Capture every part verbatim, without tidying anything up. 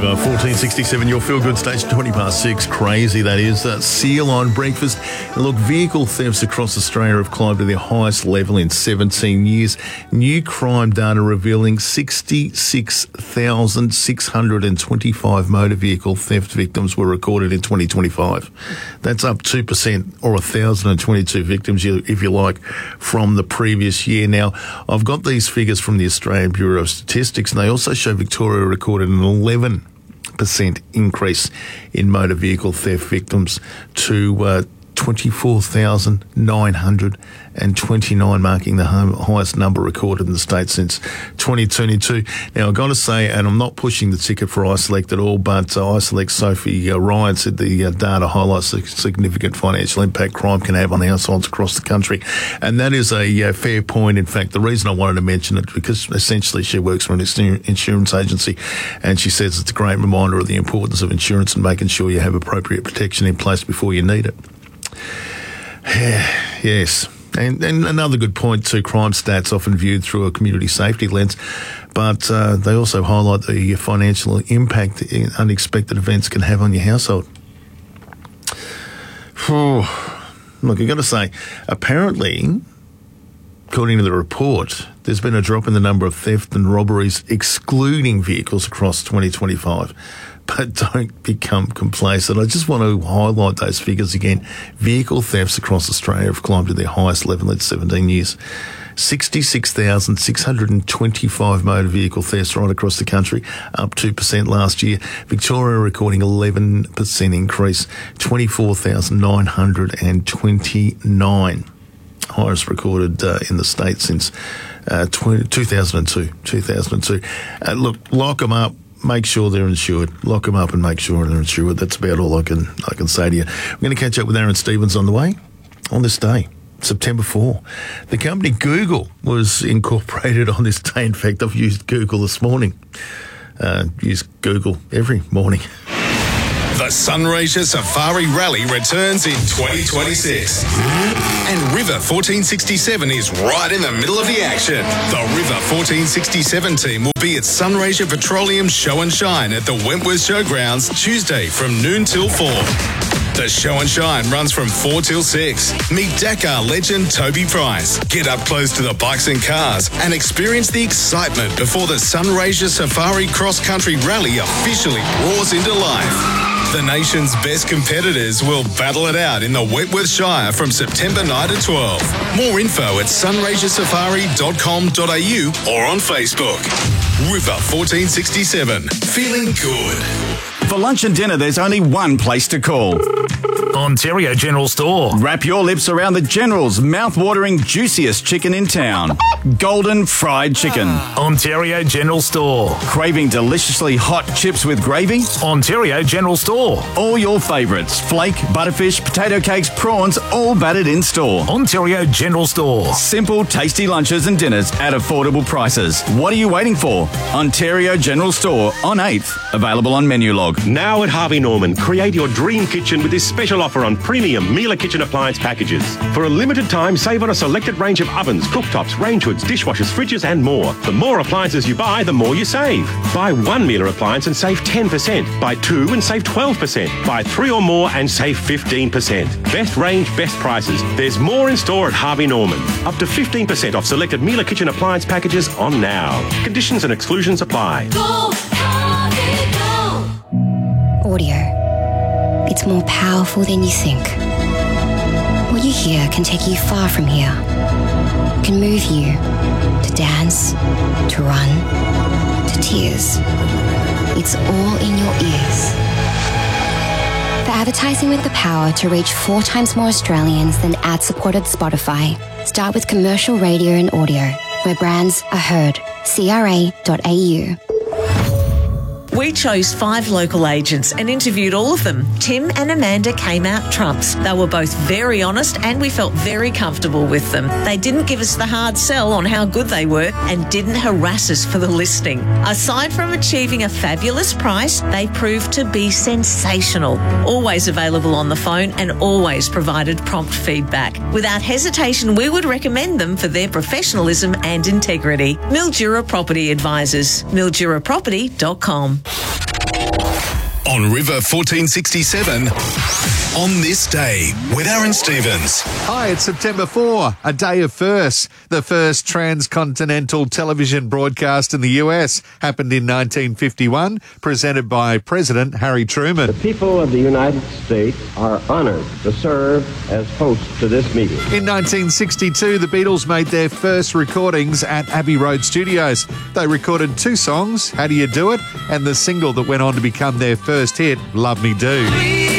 uh, fourteen sixty-seven, your feel-good station, twenty past six. Crazy, that is. Uh, Seal on breakfast. And look, vehicle thefts across Australia have climbed to their highest level in seventeen years. New crime data revealing sixty-six thousand six hundred twenty-five motor vehicle theft victims were recorded in twenty twenty-five. That's up two percent, or one thousand twenty-two victims, if you like, from the previous year. Now, I've got these figures from the Australian Bureau of Statistics, and they also show Victoria recorded an eleven percent increase in motor vehicle theft victims to uh, twenty-four thousand nine hundred twenty-nine, marking the highest number recorded in the state since twenty twenty-two. Now, I've got to say, and I'm not pushing the ticket for iSelect at all, but uh, iSelect Sophie uh, Ryan said the uh, data highlights the significant financial impact crime can have on households across the country. And that is a uh, fair point. In fact, the reason I wanted to mention it, because essentially she works for an insurance agency, and she says it's a great reminder of the importance of insurance and making sure you have appropriate protection in place before you need it. Yes. And, and another good point too, crime stats often viewed through a community safety lens, but uh, they also highlight the financial impact unexpected events can have on your household. Look, I've got to say, apparently, according to the report, there's been a drop in the number of theft and robberies excluding vehicles across twenty twenty-five. But don't become complacent. I just want to highlight those figures again. Vehicle thefts across Australia have climbed to their highest level in seventeen years. sixty-six thousand six hundred twenty-five motor vehicle thefts right across the country, up two percent last year. Victoria recording eleven percent increase, twenty-four thousand nine hundred twenty-nine. Highest recorded uh, in the state since uh, two thousand two. two thousand two. Uh, look, lock them up. Make sure they're insured. Lock them up and make sure they're insured. That's about all I can I can say to you. We're going to catch up with Aaron Stevens on the way on this day, September fourth. The company Google was incorporated on this day. In fact, I've used Google this morning. Uh, use Google every morning. The Sunraysia Safari Rally returns in twenty twenty-six. And River fourteen sixty-seven is right in the middle of the action. The River fourteen sixty-seven team will be at Sunraysia Petroleum Show and Shine at the Wentworth Showgrounds Tuesday from noon till four. The Show and Shine runs from four till six. Meet Dakar legend Toby Price. Get up close to the bikes and cars and experience the excitement before the Sunraysia Safari Cross Country Rally officially roars into life. The nation's best competitors will battle it out in the Wentworth Shire from September ninth to twelfth. More info at sunraysia safari dot com dot a u or on Facebook. River fourteen sixty-seven. Feeling good. For lunch and dinner, there's only one place to call. Ontario General Store. Wrap your lips around the General's mouth-watering, juiciest chicken in town. Golden fried chicken. Ontario General Store. Craving deliciously hot chips with gravy? Ontario General Store. All your favourites. Flake, butterfish, potato cakes, prawns, all battered in store. Ontario General Store. Simple, tasty lunches and dinners at affordable prices. What are you waiting for? Ontario General Store on eighth. Available on Menulog. Now at Harvey Norman, create your dream kitchen with this special offer on premium Miele Kitchen appliance packages. For a limited time, save on a selected range of ovens, cooktops, range hoods, dishwashers, fridges and more. The more appliances you buy, the more you save. Buy one Miele appliance and save ten percent. Buy two and save twelve percent. Buy three or more and save fifteen percent. Best range, best prices. There's more in store at Harvey Norman. Up to fifteen percent off selected Miele Kitchen appliance packages on now. Conditions and exclusions apply. Go, Harvey, go! Audio. It's more powerful than you think. What you hear can take you far from here. It can move you to dance, to run, to tears. It's all in your ears. For advertising with the power to reach four times more Australians than ad-supported Spotify, start with commercial radio and audio, where brands are heard. C R A dot A U. We chose five local agents and interviewed all of them. Tim and Amanda came out trumps. They were both very honest and we felt very comfortable with them. They didn't give us the hard sell on how good they were and didn't harass us for the listing. Aside from achieving a fabulous price, they proved to be sensational. Always available on the phone and always provided prompt feedback. Without hesitation, we would recommend them for their professionalism and integrity. Mildura Property Advisors. mildura property dot com. on River fourteen sixty-seven on this day with Aaron Stevens. Hi, it's September fourth, a day of firsts. The first transcontinental television broadcast in the U S happened in nineteen fifty-one, presented by President Harry Truman. The people of the United States are honored to serve as hosts to this meeting. In nineteen sixty-two, the Beatles made their first recordings at Abbey Road Studios. They recorded two songs, How Do You Do It, and the single that went on to become their first hit, Love Me Do.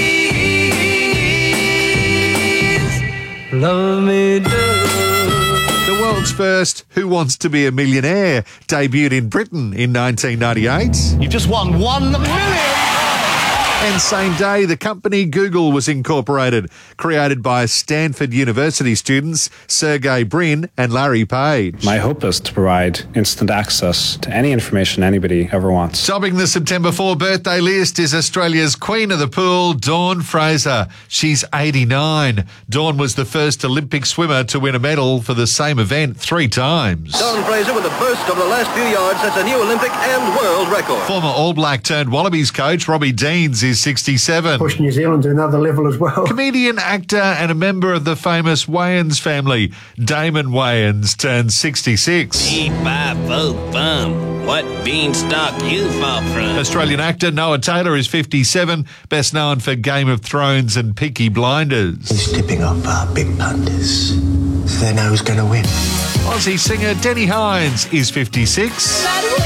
Love me do. The world's first Who Wants to Be a Millionaire debuted in Britain in nineteen ninety-eight. You just won one million. And same day, the company Google was incorporated, created by Stanford University students Sergey Brin and Larry Page. My hope is to provide instant access to any information anybody ever wants. Topping the September fourth birthday list is Australia's Queen of the Pool, Dawn Fraser. She's eighty-nine. Dawn was the first Olympic swimmer to win a medal for the same event three times. Dawn Fraser with a burst over the last few yards sets a new Olympic and world record. Former All Black turned Wallabies coach Robbie Deans is sixty-seven. Push New Zealand to another level as well. Comedian, actor and a member of the famous Wayans family, Damon Wayans, turned sixty-six. Beep, bop, boop, bum. What beanstalk you fall from? Australian actor Noah Taylor is fifty-seven, best known for Game of Thrones and Peaky Blinders. He's tipping off our big punters, so they know who's going to win. Aussie singer Denny Hines is fifty-six.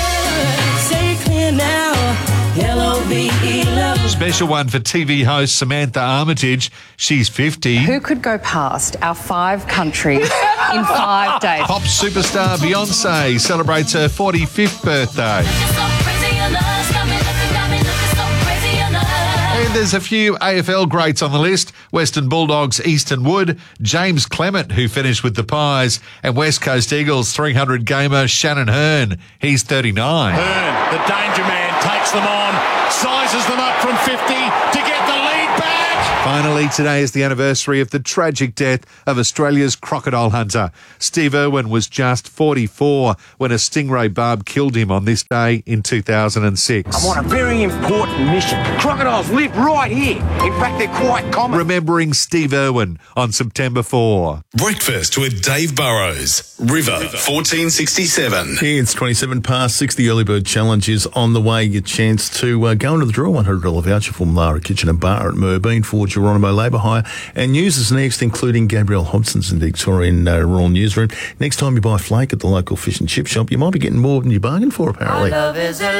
Special one for T V host Samantha Armitage. She's fifty. Who could go past our five countries in five days? Pop superstar Beyonce celebrates her forty-fifth birthday. And there's a few A F L greats on the list. Western Bulldogs Easton Wood, James Clement, who finished with the Pies, and West Coast Eagles three hundred gamer Shannon Hearn. He's thirty-nine. Hearn, the danger man, takes them on, sizes them up from fifty to get the lead back. Finally, today is the anniversary of the tragic death of Australia's crocodile hunter. Steve Irwin was just forty-four when a stingray barb killed him on this day in two thousand six. I'm on a very important mission. Crocodiles live right here. In fact, they're quite common. Remembering Steve Irwin on September fourth. Breakfast with Dave Burrows. River fourteen sixty-seven. It's twenty-seven past six. The Early Bird Challenge is on the way. Your chance to uh, go into the draw. one hundred dollars voucher from Lara Kitchen and Bar at Merbein for Geronimo Labour Hire. And news is next, including Gabrielle Hobson's in the Victorian uh, Royal Newsroom. Next time you buy flake at the local fish and chip shop, you might be getting more than you bargained for, apparently.